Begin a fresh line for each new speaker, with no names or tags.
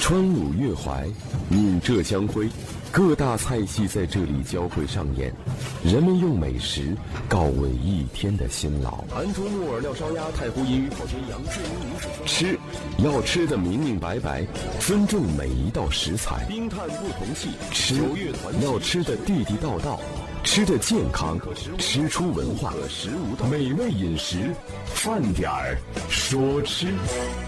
川鲁粤淮，闽浙江徽，各大菜系在这里交汇上演，人们用美食告慰一天的辛劳。
韩州木耳料烧鸭，太湖银鱼泡煎羊，
吃要吃得明明白白，尊重每一道食材。
冰炭不同气，
吃要吃得地地道道，吃得健康，吃出文化。美味饮食，饭点儿说吃。